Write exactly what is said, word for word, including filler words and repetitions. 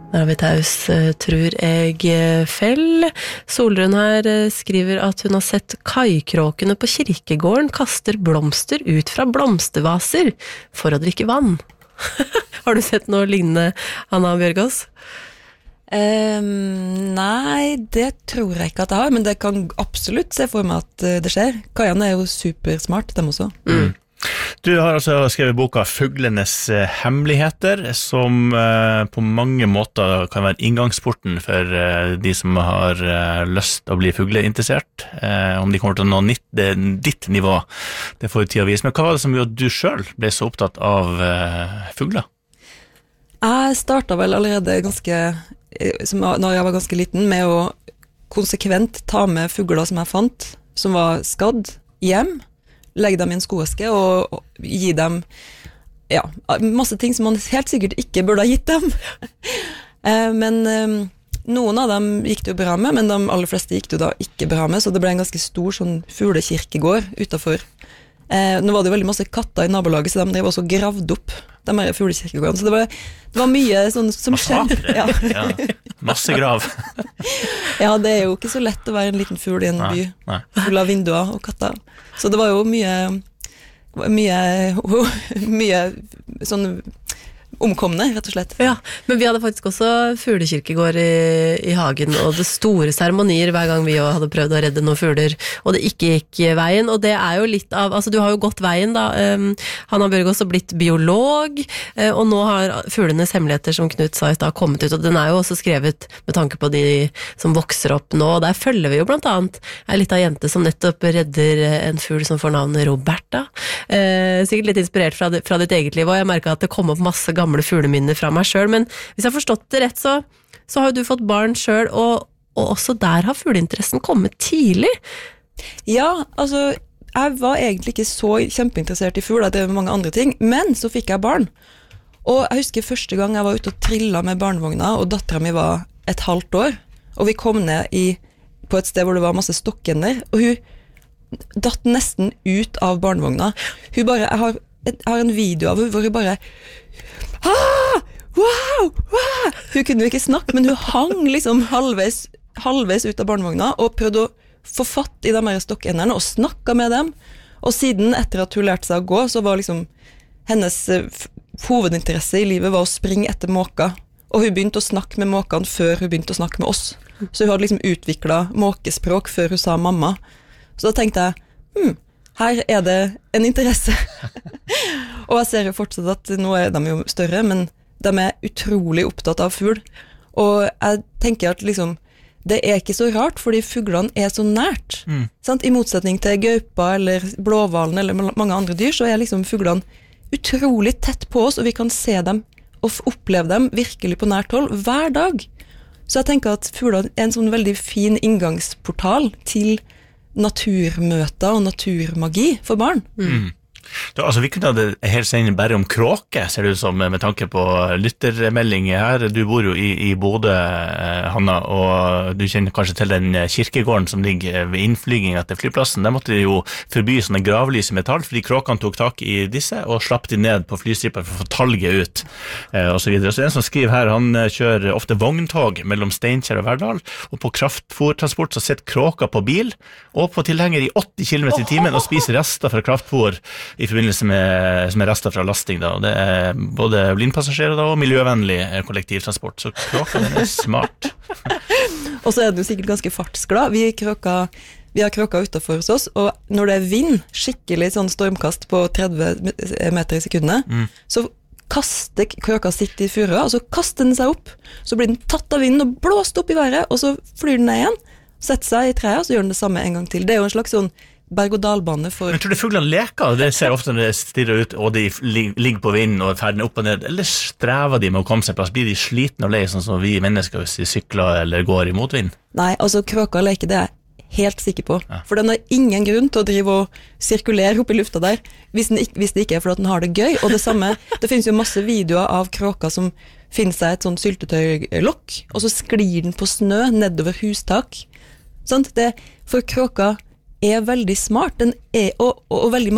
Der har vi taus, tror jeg fell. Solrun her skriver at hun har sett kaikråkene på kirkegården kaster blomster ut fra blomstervaser for å drikke vann. Har du sett noe lignende, Anna Bjørgaas? Um, nei, det tror jeg ikke at jeg har, men det kan absolutt se for meg at det skjer. Kajene er jo supersmart, dem også. Mm. Du har altså skrevet boka Fuglenes hemmeligheter, som eh, på mange måter kan være inngangsporten for eh, de som har eh, lyst til å bli fugleinteressert. Eh, om de kommer til å nå nitt, det, ditt nivå, det får jo tid å vise. Men hva var det som gjorde at du selv ble så opptatt av eh, fugler? Jeg startet vel allerede ganske, som, når jeg var ganske liten, med å konsekvent ta med fugler som jeg fant, som var skadd, hjem, legge dem i en skoeske og, og gi dem ja, masse ting som man helt sikkert ikke burde ha gitt dem. eh, men eh, noen av dem gikk det jo bra med, men de aller fleste gikk det jo da ikke bra med, så det ble en ganske stor sånn fuglekirkegård utenfor. Eh, nå var det jo veldig masse katter i nabolaget, så de drev også gravd opp de her fuglekirkegårdene, så det var, det var mye sånn som skjedde. Ja. Ja, masse grav. Ja, det er jo ikke så lett å være en liten fugl i en nei, by, nei. full av vinduer og katter. Så det var jo mye, mye, mye sånn omkomne, rett og slett. Ja, men vi hadde faktisk også fuglekirkegård i, i hagen, og det store seremonier hver gang vi hadde prøvd å redde noen fugler, og det ikke gikk veien, og det er jo litt av, altså du har jo gått veien da, um, Hanna Bjørgaas har blitt biolog, uh, og nå har Fuglenes hemmeligheter, som Knut sa i stad, kommet ut, og den er jo også skrevet med tanke på de som vokser opp nå, og der følger vi jo blant annet en liten jente som nettopp redder en fugl som får navnet Roberta, uh, sikkert litt inspirert fra, fra ditt eget liv, og jeg merket at det kom opp masse gamle fugleminner fra meg selv, men hvis jeg har forstått det rett, så, så har jo du fått barn selv, og, og også der har fugleinteressen kommet tidlig. Ja, altså, jeg var egentlig ikke så kjempeinteressert i fugler, det var mange andre ting, men så fikk jeg barn. Og jeg husker første gang jeg var ute og trillet med barnevogna, og datteren min var et halvt år, og vi kom ned i, på et sted hvor det var masse stokkender, og hun datt nesten ut av barnevogna. Hun bare, jeg har, jeg har en video av henne hvor hun bare ah, wow, wow. Hun kunne jo ikke snakke, men hun hang liksom halvveis, halvveis ut av barnevogna og prøvde å få fatt i de her stokkenderne og snakka med dem. Og siden, etter at hun lærte seg å gå, så var liksom hennes f- hovedinteresse i livet var å springe etter måker. Og hun begynte å snakke med måkene før hun begynte å snakke med oss. Så hun hadde liksom utviklet måkespråk før hun sa mamma. Så da tenkte jeg, hm, her er det en interesse. Og jeg ser jo fortsatt at nå er de jo større, men de er utrolig opptatt av fugl. Og jeg tenker at liksom, det er ikke så rart, fordi fuglene er så nært. Mm. Sant? I motsetning til gaupa eller blåvalen eller mange andre dyr, så er liksom fuglene utrolig tett på oss, og vi kan se dem og oppleve dem virkelig på nært hold hver dag. Så jeg tenker at fuglene er en sånn veldig fin inngangsportal til naturmøter og naturmagi for barn. Mm. Da, altså, vi kunne ha det helt senere bare om kråke, ser det ut som, med tanke på lyttermelding her. Du bor jo i, i Bodø, eh, Hanna, og du kjenner kanskje til den kirkegården som ligger ved innflygingen etter flyplassen. Der måtte de jo forby sånne gravlys i metall, fordi kråkene tok tak i disse og slapp de ned på flystripa for å få talget ut, eh, og så videre. Så en som skriver her, han kjører ofte vogntog mellom Steinkjer og Verdal, og på kraftfôrtransport så sitter kråka på bil, og på tilhenger i åtti kilometer i timen og spiser rester fra kraftfôr i forbindelse med, som er rester fra lasting da, og det er både blindpassasjerer da, og miljøvennlig kollektivtransport, så kråka den er smart. Og så er den jo sikkert ganske fartsglad. Vi, krøka, vi har kråka utenfor hos oss, og når det er vind, skikkelig sånn stormkast på tretti meter i sekundet, mm. så kaster krøka sitt i furua, og så kaster den seg opp, så blir den tatt av vinden og blåst opp i været, og så flyr den ned igjen, setter seg i treet, og så gjør den det samme en gang til. Det er jo en slags sånn berg-og-dal-bane for... Men tror du fuglene leker? Det ser ofte når det stirrer ut, og de ligger på vinden og ferden opp og ned, eller strever de med å komme seg plass? Blir de slitne og lei, sånn som vi mennesker hvis de sykler eller går i motvind? Nei, altså krøka leker, det er jeg helt sikker på. Ja. For den har ingen grunn til å drive og sirkulere opp i lufta der, hvis, den ikke, hvis det ikke er for at den har det gøy. Og det samme, det finnes jo masse videoer av kråka som finner seg et sånt syltetøylokk, og så sklir den på snø nedover hustak. Sånn, det, for kråka er veldig smart, den er, og, og, og veldig